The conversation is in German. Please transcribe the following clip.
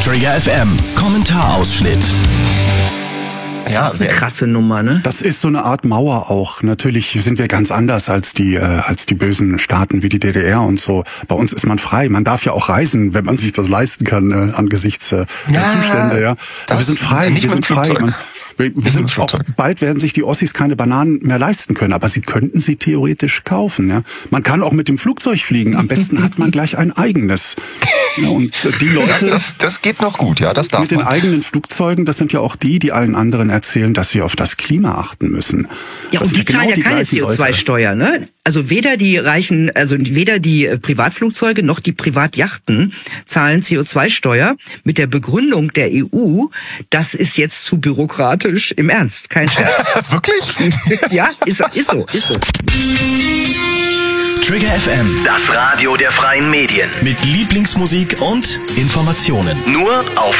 Trigger FM Kommentarausschnitt. Ja, eine krasse Nummer, ne? Das ist so eine Art Mauer auch. Natürlich sind wir ganz anders als die bösen Staaten wie die DDR und so. Bei uns ist man frei. Man darf ja auch reisen, wenn man sich das leisten kann, angesichts der Zustände. Ja, aber wir sind frei. Wir sind frei. Wir sind auch, bald werden sich die Ossis keine Bananen mehr leisten können, aber sie könnten sie theoretisch kaufen. Ja, man kann auch mit dem Flugzeug fliegen. Am besten hat man gleich ein eigenes. Ja, und die Leute, das geht noch gut, ja, das darf man. Mit den eigenen Flugzeugen, das sind ja auch die allen anderen erzählen, dass wir auf das Klima achten müssen. Ja, und die zahlen ja keine CO2-Steuer, ne? Also weder die Privatflugzeuge noch die Privatjachten zahlen CO2-Steuer mit der Begründung der EU, das ist jetzt zu bürokratisch. Im Ernst, kein Scherz. Wirklich? Ja, ist so. Trigger FM, Das Radio der freien Medien. mit Lieblingsmusik und Informationen. Nur auf